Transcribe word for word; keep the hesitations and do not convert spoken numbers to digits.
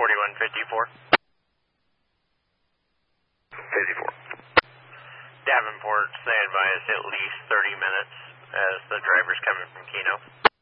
forty-one fifty-four. fifty-four. Davenport, stand by us at least thirty minutes as the driver's coming from Keno.